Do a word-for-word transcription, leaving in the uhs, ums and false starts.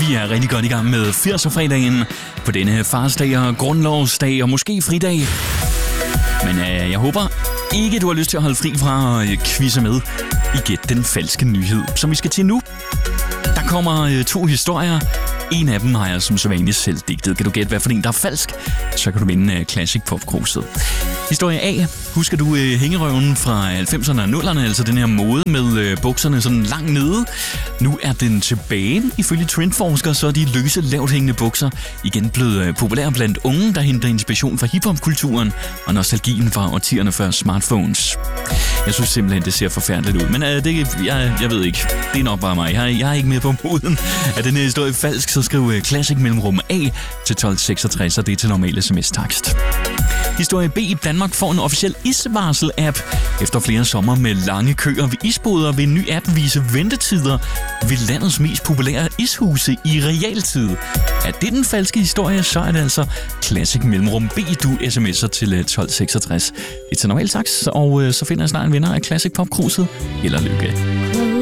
Vi er rigtig godt i gang med firser-fredagen på denne farsdag og grundlovsdag og måske fridag. Men øh, jeg håber ikke, du har lyst til at holde fri fra at quizze med i Gæt den falske nyhed, som vi skal til nu. Der kommer øh, to historier. En af dem har jeg som så vanligt selv digtet. Kan du gætte, hvad for en, der er falsk? Så kan du vinde uh, Classic Pop-kruset. Historie A. Husker du uh, hængerøven fra halvfemserne og nullerne, altså den her mode med uh, bukserne sådan langt nede? Nu er den tilbage. Ifølge trendforskere, så er de løse, lavt hængende bukser igen blevet uh, populære blandt unge, der henter inspiration fra hiphop-kulturen og nostalgien fra årtierne før smartphones. Jeg synes simpelthen, det ser forfærdeligt ud. Men uh, det, jeg, jeg ved ikke. Det er nok bare mig. Jeg, jeg er ikke med på moden. Er den her historie falsk, så skriv uh, Classic mellemrum A til tolv seksogtres, og det er til normal sms-takst. Historie B. Danmark får en officiel isvarsel-app. Efter flere sommer med lange køer ved isboder vil en ny app vise ventetider ved landets mest populære ishuse i realtid. Er det den falske historie, så er det altså Classic mellemrum B, du sms'er til tolv seksogtres. Det er til normal takst, og så finder jeg snart en vinder af Classic Pop-kruset. Held og lykke.